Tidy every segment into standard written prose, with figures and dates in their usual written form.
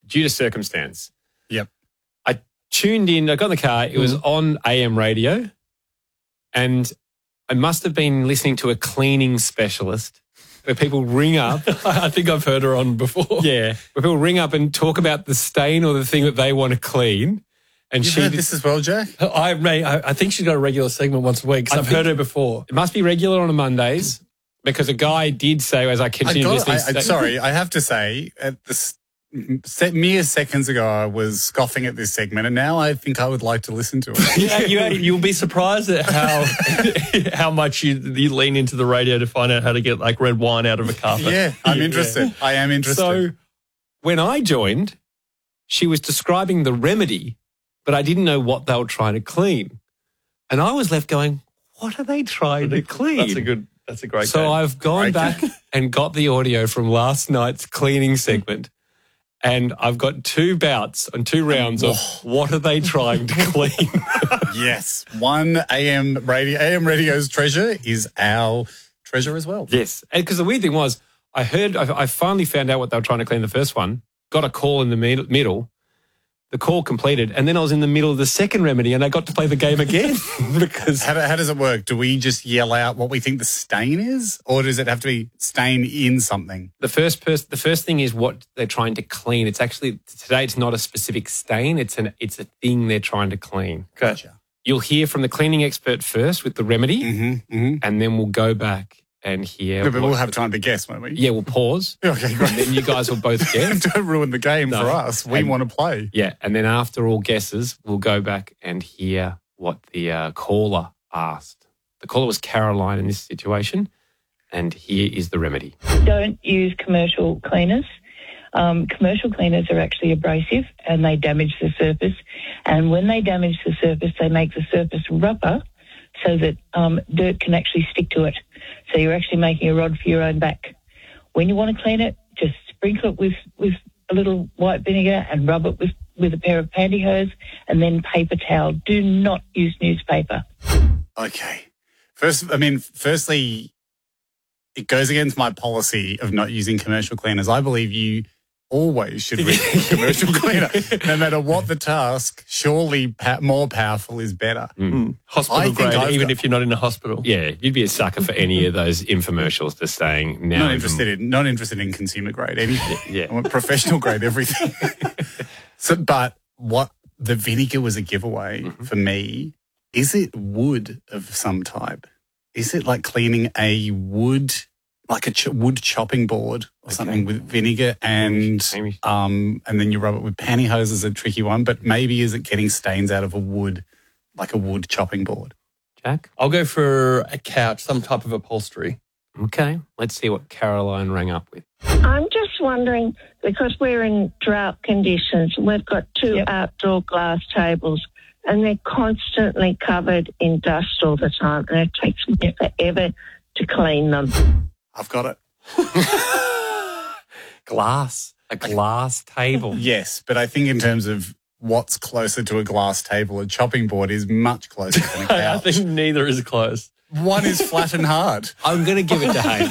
due to circumstance. Yep. I tuned in, I got in the car, it was on AM radio, and I must have been listening to a cleaning specialist where people ring up. I think I've heard her on before. Yeah, where people ring up and talk about the stain or the thing that they want to clean. And You've heard this as well, Jack? I think she's got a regular segment once a week because I've heard her before. It must be regular on a Mondays because a guy did say as I continued listening. Sorry, I have to say, at mere seconds ago, I was scoffing at this segment, and now I think I would like to listen to it. You'll be surprised at how much you lean into the radio to find out how to get like red wine out of a carpet. Yeah, I'm interested. I am interested. So when I joined, she was describing the remedy, but I didn't know what they were trying to clean. And I was left going, what are they trying to clean? That's a great So game. I've gone back and got the audio from last night's cleaning segment. And I've got 2 bouts and 2 rounds of what are they trying to clean? Yes. One AM radio's treasure is our treasure as well. Yes. Because the weird thing was, I finally found out what they were trying to clean the first one, got a call in the middle, the call completed, and then I was in the middle of the second remedy and I got to play the game again. Because How does it work? Do we just yell out what we think the stain is, or does it have to be stain in something? the first thing is what they're trying to clean. It's actually, today it's not a specific stain, it's a thing they're trying to clean. Gotcha. You'll hear from the cleaning expert first with the remedy, and then we'll go back and hear. No, but we'll have time to guess, won't we? Yeah, we'll pause. Okay, great. And then you guys will both guess. Don't ruin the game for us. We want to play. Yeah, and then after all guesses, we'll go back and hear what the caller asked. The caller was Caroline in this situation, and here is the remedy. Don't use commercial cleaners. Commercial cleaners are actually abrasive and they damage the surface. And when they damage the surface, they make the surface rougher so that dirt can actually stick to it. So you're actually making a rod for your own back. When you want to clean it, just sprinkle it with a little white vinegar and rub it with a pair of pantyhose and then paper towel. Do not use newspaper. Okay. Firstly, it goes against my policy of not using commercial cleaners. I believe you always should read a commercial cleaner. No matter what the task, surely more powerful is better. Hospital grade, even if you're not in a hospital. Yeah, you'd be a sucker for any of those infomercials just saying now. Not interested in consumer grade anything. Yeah. I want professional grade everything. But what the vinegar was a giveaway for me. Is it wood of some type? Is it like cleaning a wood, like a wood chopping board or something with vinegar and then you rub it with pantyhose is a tricky one, but maybe is it getting stains out of a wood, like a wood chopping board? Jack? I'll go for a couch, some type of upholstery. Okay, let's see what Caroline rang up with. I'm just wondering, because we're in drought conditions, we've got 2 outdoor glass tables and they're constantly covered in dust all the time and it takes me forever to clean them. I've got it. A glass table. Yes, but I think in terms of what's closer to a glass table, a chopping board is much closer than a couch. I think neither is close. One is flat and hard. I'm going to give it to Hayden.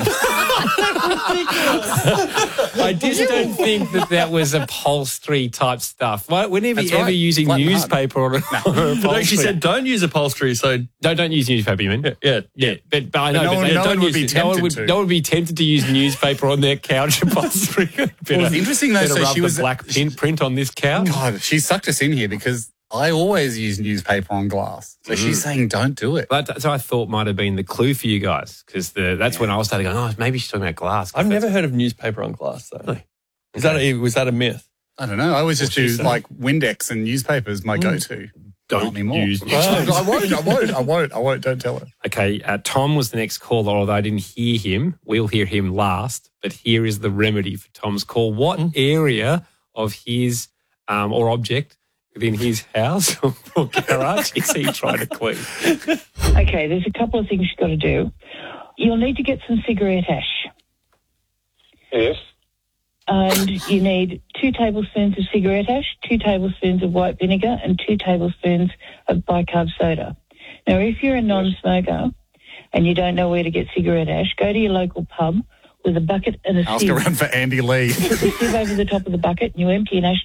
I just don't think that was upholstery type stuff. Whenever you ever using flat newspaper on upholstery. But she said don't use upholstery, so don't use newspaper, you mean? Yeah. But I know, no one would be tempted to. No one would be tempted to use newspaper on their couch upholstery. It's interesting though, so rub she was the black print on this couch. God, she sucked us in here because I always use newspaper on glass. So she's saying don't do it. So I thought might have been the clue for you guys because that's when I was starting going, maybe she's talking about glass. I've never heard of newspaper on glass though. Really? Was that a myth? I don't know. I always just do like Windex and newspapers my go-to. Don't anymore. use newspaper. I won't. Don't tell her. Okay, Tom was the next caller, although I didn't hear him. We'll hear him last, but here is the remedy for Tom's call. What area of his or object within his house or garage is he trying to clean? Okay, there's a couple of things you've got to do. You'll need to get some cigarette ash. Yes. And you need 2 tablespoons of cigarette ash, 2 tablespoons of white vinegar, and 2 tablespoons of bicarb soda. Now, if you're a non-smoker and you don't know where to get cigarette ash, go to your local pub with a bucket and a sieve. Ask around for Andy Lee. Put the sieve over the top of the bucket and you empty an